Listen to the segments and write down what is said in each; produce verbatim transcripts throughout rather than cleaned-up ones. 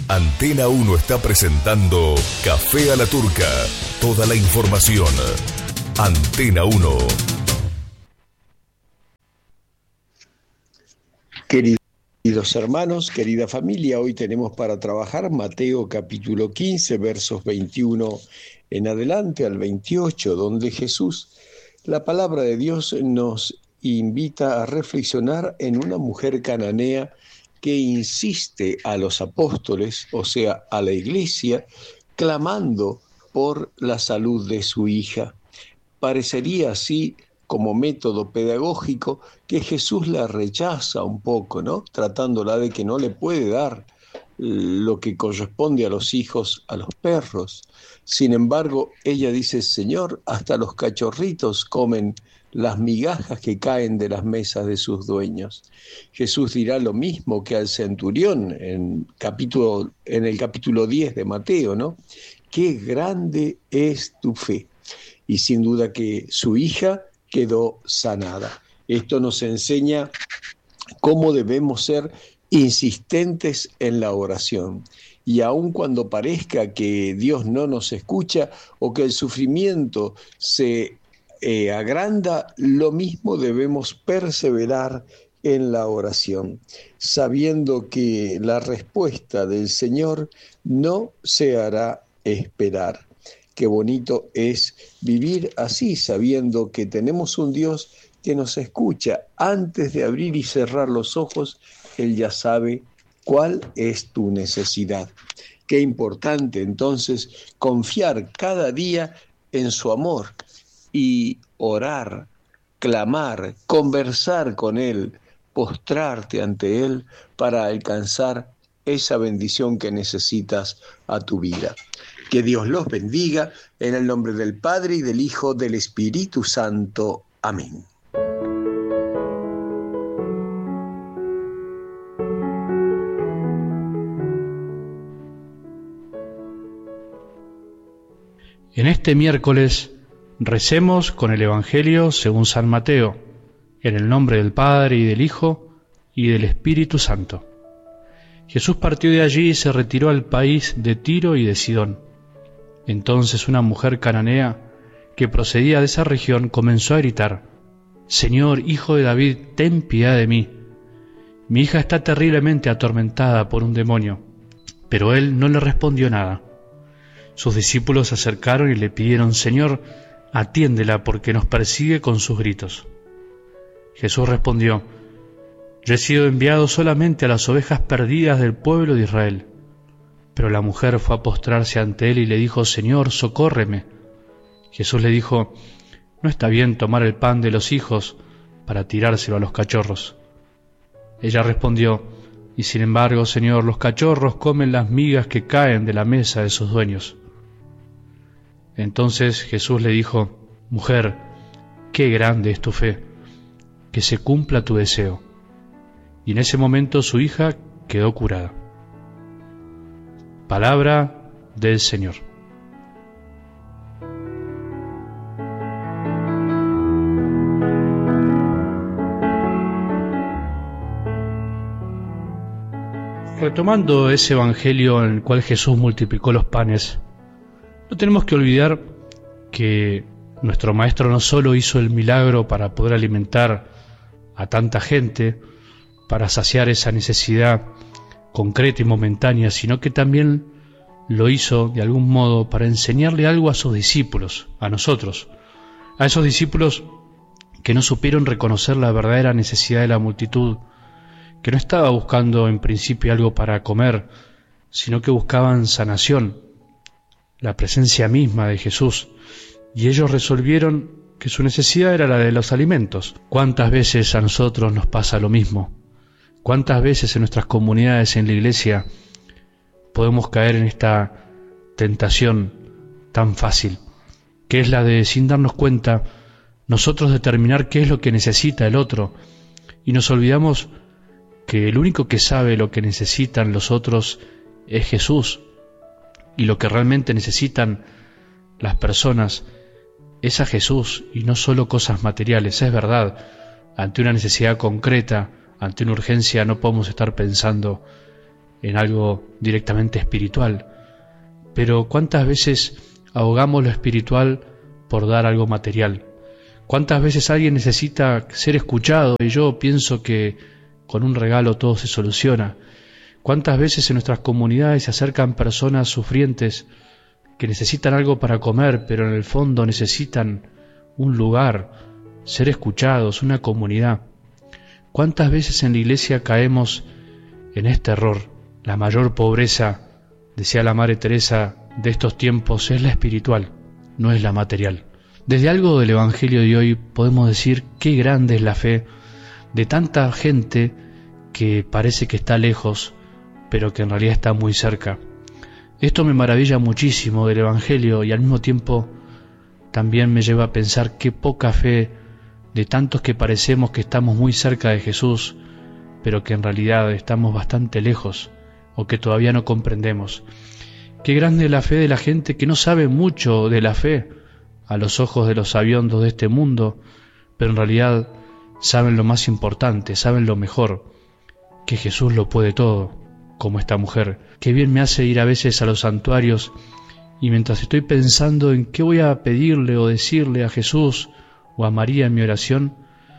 Antena uno está presentando Café a la Turca. Toda la información. Antena uno. Queridos hermanos, querida familia, hoy tenemos para trabajar Mateo capítulo quince, versos veintiuno en adelante al veintiocho, donde Jesús, la palabra de Dios, nos invita a reflexionar en una mujer cananea que insiste a los apóstoles, o sea, a la iglesia, clamando por la salud de su hija. Parecería así, como método pedagógico, que Jesús la rechaza un poco, ¿no? Tratándola de que no le puede dar lo que corresponde a los hijos, a los perros. Sin embargo, ella dice: Señor, hasta los cachorritos comen las migajas que caen de las mesas de sus dueños. Jesús dirá lo mismo que al centurión en, capítulo, en el capítulo diez de Mateo, ¿no? Qué grande es tu fe. Y sin duda que su hija quedó sanada. Esto nos enseña cómo debemos ser insistentes en la oración. Y aun cuando parezca que Dios no nos escucha o que el sufrimiento se eh, agranda, lo mismo debemos perseverar en la oración, sabiendo que la respuesta del Señor no se hará esperar. Qué bonito es vivir así, sabiendo que tenemos un Dios que nos escucha. Antes de abrir y cerrar los ojos, Él ya sabe cuál es tu necesidad. Qué importante entonces confiar cada día en su amor y orar, clamar, conversar con Él, postrarte ante Él para alcanzar esa bendición que necesitas a tu vida. Que Dios los bendiga, en el nombre del Padre, y del Hijo, del Espíritu Santo. Amén. En este miércoles recemos con el Evangelio según San Mateo, en el nombre del Padre y del Hijo y del Espíritu Santo. Jesús partió de allí y se retiró al país de Tiro y de Sidón. Entonces una mujer cananea que procedía de esa región comenzó a gritar: Señor, Hijo de David, ten piedad de mí. Mi hija está terriblemente atormentada por un demonio. Pero él no le respondió nada. Sus discípulos se acercaron y le pidieron: Señor, atiéndela porque nos persigue con sus gritos. Jesús respondió: Yo he sido enviado solamente a las ovejas perdidas del pueblo de Israel. Pero la mujer fue a postrarse ante él y le dijo: Señor, socórreme. Jesús le dijo: No está bien tomar el pan de los hijos para tirárselo a los cachorros. Ella respondió: Y sin embargo, Señor, los cachorros comen las migas que caen de la mesa de sus dueños. Entonces Jesús le dijo: Mujer, qué grande es tu fe, que se cumpla tu deseo. Y en ese momento su hija quedó curada. Palabra del Señor. Retomando ese evangelio en el cual Jesús multiplicó los panes, no tenemos que olvidar que nuestro Maestro no solo hizo el milagro para poder alimentar a tanta gente, para saciar esa necesidad concreta y momentánea, sino que también lo hizo de algún modo para enseñarle algo a sus discípulos, a nosotros, a esos discípulos que no supieron reconocer la verdadera necesidad de la multitud, que no estaba buscando en principio algo para comer, sino que buscaban sanación, la presencia misma de Jesús, y ellos resolvieron que su necesidad era la de los alimentos. ¿Cuántas veces a nosotros nos pasa lo mismo? ¿Cuántas veces en nuestras comunidades, en la iglesia, podemos caer en esta tentación tan fácil, que es la de, sin darnos cuenta, nosotros determinar qué es lo que necesita el otro, y nos olvidamos que el único que sabe lo que necesitan los otros es Jesús, y lo que realmente necesitan las personas es a Jesús y no solo cosas materiales. Es verdad, ante una necesidad concreta, ante una urgencia, no podemos estar pensando en algo directamente espiritual. Pero ¿cuántas veces ahogamos lo espiritual por dar algo material? ¿Cuántas veces alguien necesita ser escuchado y yo pienso que con un regalo todo se soluciona? ¿Cuántas veces en nuestras comunidades se acercan personas sufrientes que necesitan algo para comer, pero en el fondo necesitan un lugar, ser escuchados, una comunidad? ¿Cuántas veces en la iglesia caemos en este error? La mayor pobreza, decía la Madre Teresa, de estos tiempos es la espiritual, no es la material. Desde algo del Evangelio de hoy podemos decir qué grande es la fe de tanta gente que parece que está lejos, pero que en realidad está muy cerca. Esto me maravilla muchísimo del Evangelio y al mismo tiempo también me lleva a pensar qué poca fe de tantos que parecemos que estamos muy cerca de Jesús, pero que en realidad estamos bastante lejos o que todavía no comprendemos. Qué grande es la fe de la gente que no sabe mucho de la fe a los ojos de los sabiondos de este mundo, pero en realidad saben lo más importante, saben lo mejor, que Jesús lo puede todo, como esta mujer. Qué bien me hace ir a veces a los santuarios y mientras estoy pensando en qué voy a pedirle o decirle a Jesús o a María en mi oración,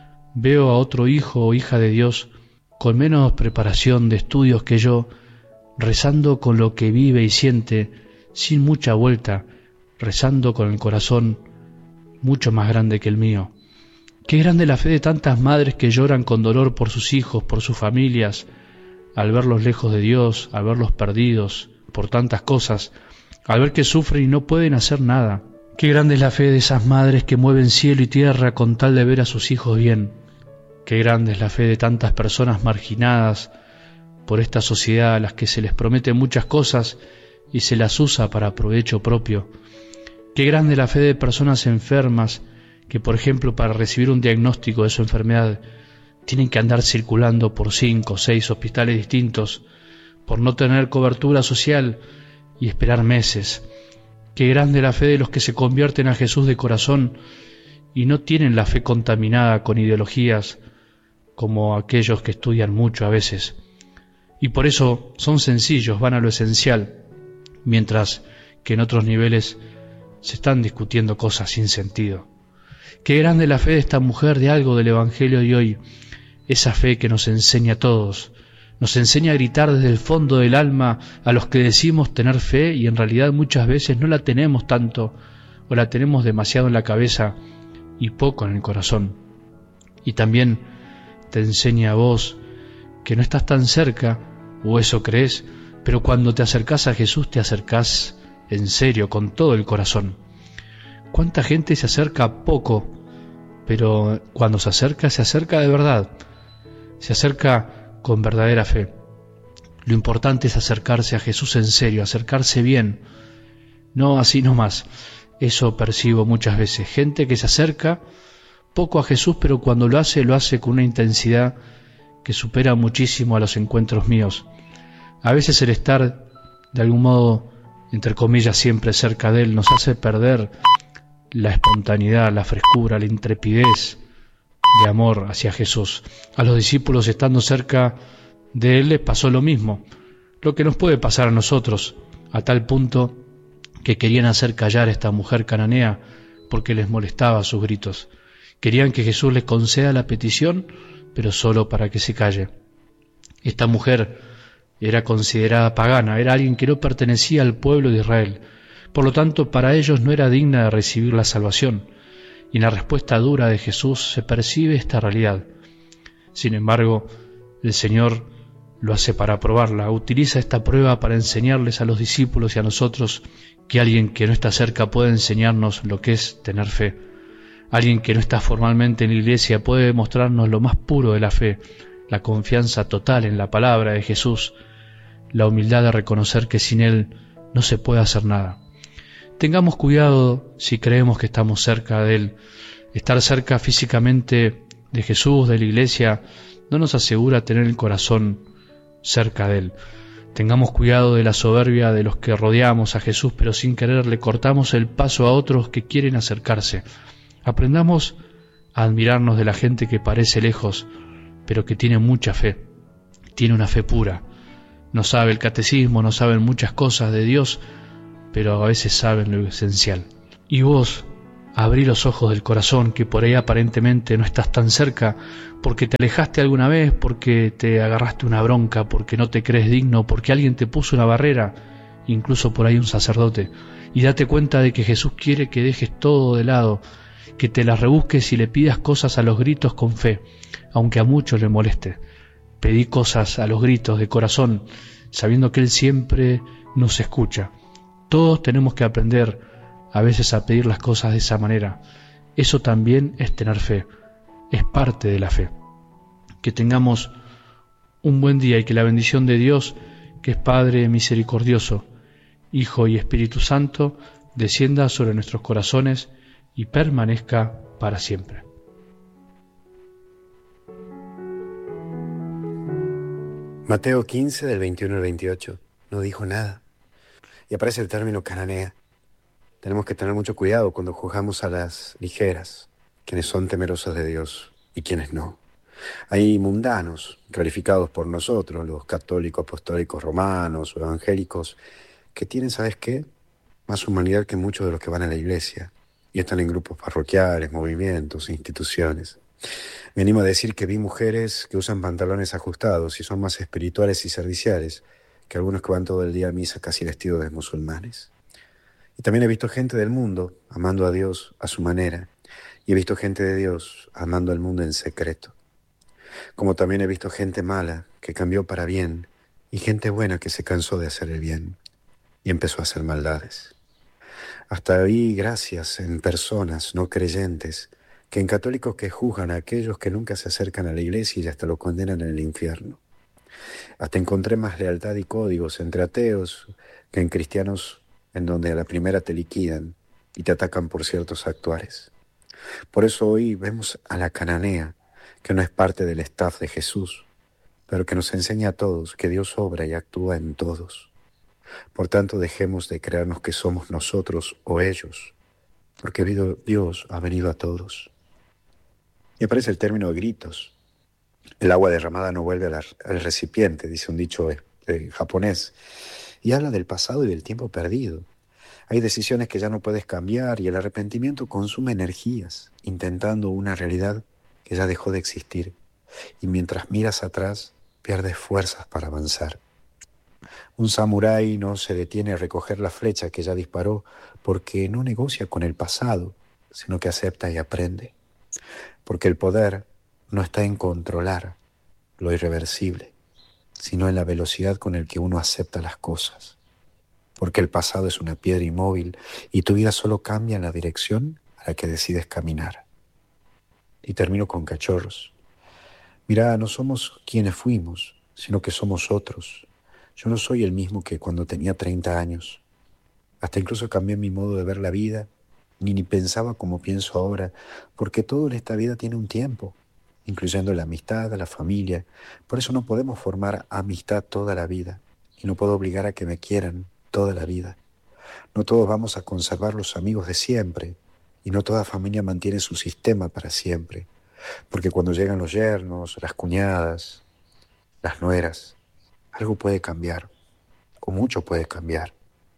veo a otro hijo o hija de Dios con menos preparación de estudios que yo, rezando con lo que vive y siente, sin mucha vuelta, rezando con el corazón mucho más grande que el mío. Qué grande la fe de tantas madres que lloran con dolor por sus hijos, por sus familias, al verlos lejos de Dios, al verlos perdidos por tantas cosas, al ver que sufren y no pueden hacer nada. Qué grande es la fe de esas madres que mueven cielo y tierra con tal de ver a sus hijos bien. Qué grande es la fe de tantas personas marginadas por esta sociedad a las que se les promete muchas cosas y se las usa para provecho propio. Qué grande la fe de personas enfermas que, por ejemplo, para recibir un diagnóstico de su enfermedad tienen que andar circulando por cinco o seis hospitales distintos, por no tener cobertura social y esperar meses. Qué grande la fe de los que se convierten a Jesús de corazón y no tienen la fe contaminada con ideologías como aquellos que estudian mucho a veces. Y por eso son sencillos, van a lo esencial, mientras que en otros niveles se están discutiendo cosas sin sentido. Qué grande la fe de esta mujer de algo del Evangelio de hoy, esa fe que nos enseña a todos, nos enseña a gritar desde el fondo del alma a los que decimos tener fe y en realidad muchas veces no la tenemos tanto o la tenemos demasiado en la cabeza y poco en el corazón. Y también te enseña a vos que no estás tan cerca, o eso crees, pero cuando te acercás a Jesús te acercás en serio, con todo el corazón. ¿Cuánta gente se acerca poco, pero cuando se acerca, se acerca de verdad, se acerca con verdadera fe? Lo importante es acercarse a Jesús en serio, acercarse bien, no así nomás. Eso percibo muchas veces, gente que se acerca poco a Jesús, pero cuando lo hace, lo hace con una intensidad que supera muchísimo a los encuentros míos. A veces el estar, de algún modo, entre comillas, siempre cerca de Él, nos hace perder la espontaneidad, la frescura, la intrepidez de amor hacia Jesús. A los discípulos, estando cerca de Él, les pasó lo mismo, lo que nos puede pasar a nosotros, a tal punto que querían hacer callar a esta mujer cananea porque les molestaba sus gritos. Querían que Jesús les conceda la petición, pero solo para que se calle. Esta mujer era considerada pagana, era alguien que no pertenecía al pueblo de Israel. Por lo tanto, para ellos no era digna de recibir la salvación. Y en la respuesta dura de Jesús se percibe esta realidad. Sin embargo, el Señor lo hace para probarla. Utiliza esta prueba para enseñarles a los discípulos y a nosotros que alguien que no está cerca puede enseñarnos lo que es tener fe. Alguien que no está formalmente en la iglesia puede mostrarnos lo más puro de la fe, la confianza total en la palabra de Jesús, la humildad de reconocer que sin Él no se puede hacer nada. Tengamos cuidado si creemos que estamos cerca de Él. Estar cerca físicamente de Jesús, de la iglesia, no nos asegura tener el corazón cerca de Él. Tengamos cuidado de la soberbia de los que rodeamos a Jesús, pero sin querer le cortamos el paso a otros que quieren acercarse. Aprendamos a admirarnos de la gente que parece lejos, pero que tiene mucha fe, tiene una fe pura. no sabe el catecismo, no saben muchas cosas de Dios, pero a veces saben lo esencial. Y vos, abrí los ojos del corazón, que por ahí aparentemente no estás tan cerca, porque te alejaste alguna vez, porque te agarraste una bronca, porque no te crees digno, porque alguien te puso una barrera, incluso por ahí un sacerdote, y date cuenta de que Jesús quiere que dejes todo de lado, que te las rebusques y le pidas cosas a los gritos con fe, aunque a muchos le moleste. Pedí cosas a los gritos de corazón, sabiendo que Él siempre nos escucha. Todos tenemos que aprender a veces a pedir las cosas de esa manera. Eso también es tener fe, es parte de la fe. Que tengamos un buen día y que la bendición de Dios, que es Padre misericordioso, Hijo y Espíritu Santo, descienda sobre nuestros corazones y permanezca para siempre. Mateo quince, del veintiuno al veintiocho, no dijo nada. Y aparece el término cananea. Tenemos que tener mucho cuidado cuando juzgamos a las ligeras, quienes son temerosos de Dios y quienes no. Hay mundanos, calificados por nosotros, los católicos, apostólicos, romanos o evangélicos, que tienen, ¿sabes qué?, más humanidad que muchos de los que van a la iglesia y están en grupos parroquiales, movimientos, instituciones. Me animo a decir que vi mujeres que usan pantalones ajustados y son más espirituales y serviciales que algunos que van todo el día a misa casi vestidos de musulmanes. Y también he visto gente del mundo amando a Dios a su manera, y he visto gente de Dios amando al mundo en secreto. Como también he visto gente mala que cambió para bien y gente buena que se cansó de hacer el bien y empezó a hacer maldades. Hasta vi gracias en personas no creyentes que en católicos que juzgan a aquellos que nunca se acercan a la iglesia y hasta lo condenan en el infierno. Hasta encontré más lealtad y códigos entre ateos que en cristianos, en donde a la primera te liquidan y te atacan por ciertos actuares. Por eso hoy vemos a la cananea, que no es parte del staff de Jesús, pero que nos enseña a todos que Dios obra y actúa en todos. Por tanto, dejemos de creernos que somos nosotros o ellos, porque Dios ha venido a todos. Y aparece el término de gritos. El agua derramada no vuelve al recipiente, dice un dicho eh, japonés, y habla del pasado y del tiempo perdido. Hay decisiones que ya no puedes cambiar y el arrepentimiento consume energías, intentando una realidad que ya dejó de existir. Y mientras miras atrás, pierdes fuerzas para avanzar. Un samurái no se detiene a recoger la flecha que ya disparó porque no negocia con el pasado, sino que acepta y aprende. Porque el poder no está en controlar lo irreversible, sino en la velocidad con el que uno acepta las cosas. Porque el pasado es una piedra inmóvil y tu vida solo cambia en la dirección a la que decides caminar. Y termino con cachorros. Mirá, no somos quienes fuimos, sino que somos otros. Yo no soy el mismo que cuando tenía treinta años. Hasta incluso cambié mi modo de ver la vida, ni ni pensaba como pienso ahora, porque todo en esta vida tiene un tiempo, incluyendo la amistad, la familia. Por eso no podemos formar amistad toda la vida, y no puedo obligar a que me quieran toda la vida. No todos vamos a conservar los amigos de siempre, y no toda familia mantiene su sistema para siempre, porque cuando llegan los yernos, las cuñadas, las nueras, algo puede cambiar, o mucho puede cambiar.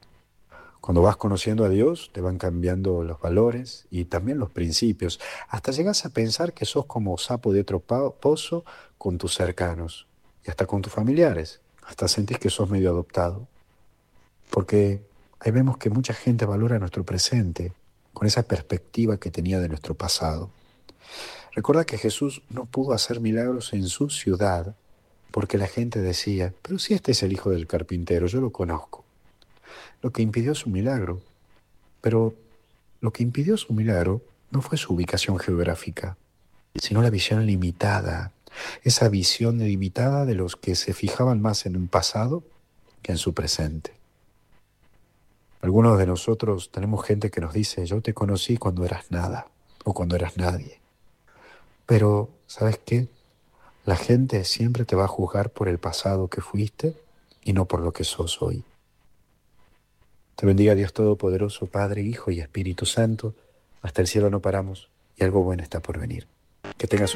Cuando vas conociendo a Dios, te van cambiando los valores y también los principios. Hasta llegas a pensar que sos como sapo de otro pozo con tus cercanos y hasta con tus familiares. Hasta sentís que sos medio adoptado. Porque ahí vemos que mucha gente valora nuestro presente con esa perspectiva que tenía de nuestro pasado. Recuerda que Jesús no pudo hacer milagros en su ciudad porque la gente decía, pero si este es el hijo del carpintero, yo lo conozco. Lo que impidió su milagro, pero lo que impidió su milagro no fue su ubicación geográfica, sino la visión limitada, esa visión limitada de los que se fijaban más en un pasado que en su presente. Algunos de nosotros tenemos gente que nos dice, yo te conocí cuando eras nada o cuando eras nadie. Pero, ¿sabes qué? La gente siempre te va a juzgar por el pasado que fuiste y no por lo que sos hoy. Te bendiga Dios Todopoderoso, Padre, Hijo y Espíritu Santo. Hasta el cielo no paramos y algo bueno está por venir. Que tengas